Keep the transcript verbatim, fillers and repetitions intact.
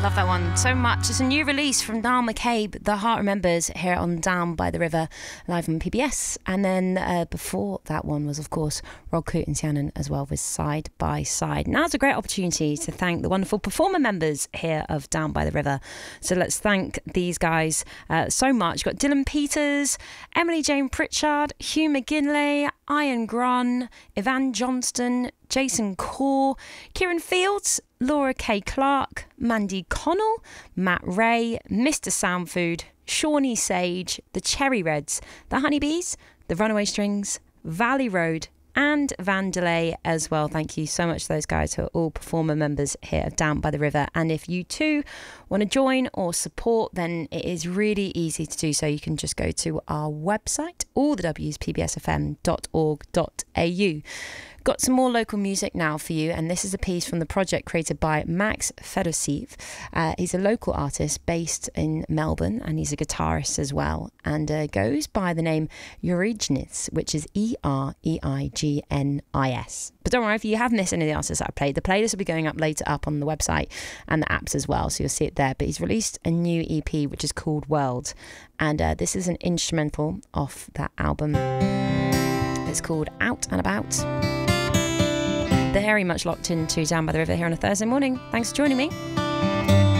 Love that one so much. It's a new release from Niall McCabe, The Heart Remembers, here on Down by the River, live on P B S. And then uh, before that one was, of course, Rod Coote and Shannon as well with Side by Side. Now's a great opportunity to thank the wonderful performer members here of Down by the River. So let's thank these guys uh, so much. You've got Dylan Peters, Emily Jane Pritchard, Hugh McGinley, Ian Grun, Evan Johnston, Jason Core, Kieran Fields, Laura K. Clark, Mandy Connell, Matt Ray, Mister Soundfood, Shawnee Sage, the Cherry Reds, the Honeybees, the Runaway Strings, Valley Road, and Vandelay as well. Thank you so much to those guys who are all performer members here of Down by the River. And if you too want to join or support, then it is really easy to do so. You can just go to our website, all the W's, p b s f m dot org dot a u. Got some more local music now for you, and this is a piece from the project created by Max Fedosiv. Uh, he's a local artist based in Melbourne, and he's a guitarist as well, and uh, goes by the name Eurignis, which is E R E I G N I S. But don't worry, if you have missed any of the artists that I played, the playlist will be going up later up on the website and the apps as well, so you'll see it there. But he's released a new E P, which is called World, and uh, this is an instrumental off that album. It's called Out and About. Very much locked into Down by the River here on a Thursday morning. Thanks for joining me.